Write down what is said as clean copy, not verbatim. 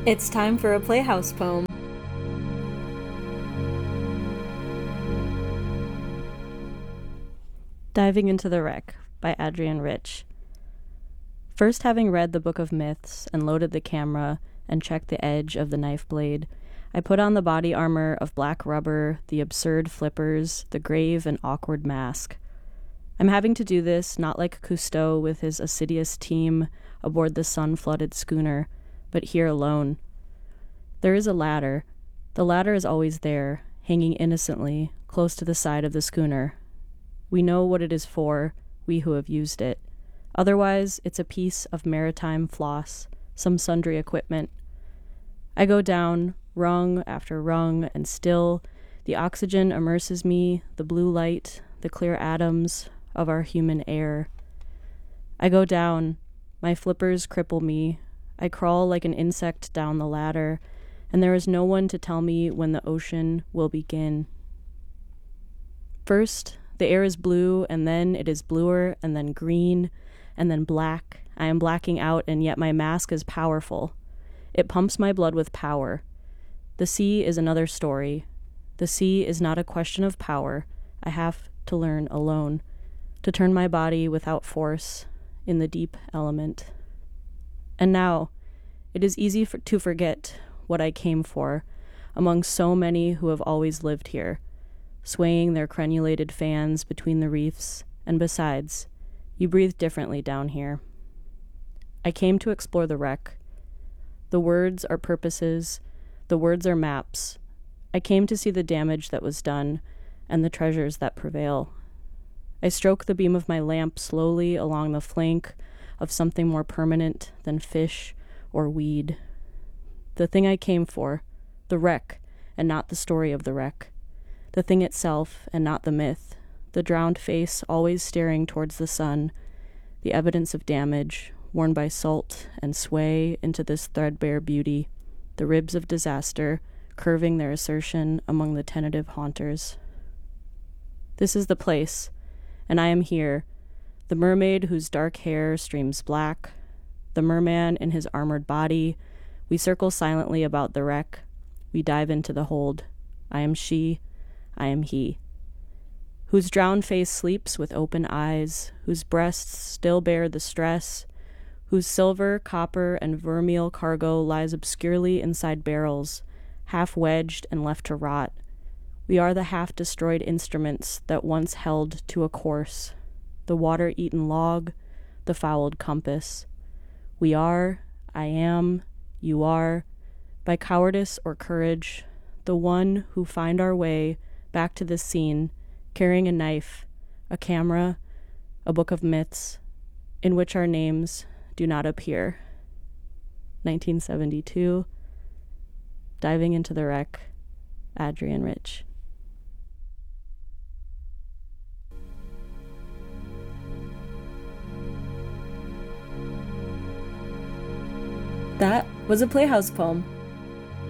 It's time for a Playhouse poem. Diving into the Wreck by Adrienne Rich. First having read the Book of Myths and loaded the camera and checked the edge of the knife blade, I put on the body armor of black rubber, the absurd flippers, the grave and awkward mask. I'm having to do this not like Cousteau with his assiduous team aboard the sun-flooded schooner, but here alone. There is a ladder. The ladder is always there, hanging innocently, close to the side of the schooner. We know what it is for, we who have used it. Otherwise, it's a piece of maritime floss, some sundry equipment. I go down, rung after rung, and still, the oxygen immerses me, the blue light, the clear atoms of our human air. I go down, my flippers cripple me, I crawl like an insect down the ladder, and there is no one to tell me when the ocean will begin. First, the air is blue, and then it is bluer, and then green, and then black. I am blacking out, and yet my mask is powerful. It pumps my blood with power. The sea is another story. The sea is not a question of power. I have to learn alone, to turn my body without force in the deep element. And now, it is easy to forget what I came for, among so many who have always lived here, swaying their crenulated fans between the reefs, and besides, you breathe differently down here. I came to explore the wreck. The words are purposes, the words are maps. I came to see the damage that was done, and the treasures that prevail. I stroke the beam of my lamp slowly along the flank of something more permanent than fish or weed. The thing I came for, the wreck, and not the story of the wreck. The thing itself, and not the myth. The drowned face always staring towards the sun. The evidence of damage, worn by salt and sway into this threadbare beauty. The ribs of disaster, curving their assertion among the tentative haunters. This is the place, and I am here. The mermaid whose dark hair streams black. The merman in his armored body. We circle silently about the wreck. We dive into the hold. I am she. I am he. Whose drowned face sleeps with open eyes, whose breasts still bear the stress, whose silver, copper, and vermeil cargo lies obscurely inside barrels, half wedged and left to rot. We are the half-destroyed instruments that once held to a course, the water-eaten log, the fouled compass. We are, I am, you are, by cowardice or courage, the one who find our way back to this scene, carrying a knife, a camera, a book of myths, in which our names do not appear. 1972, Diving into the Wreck, Adrienne Rich. That was a Playhouse poem.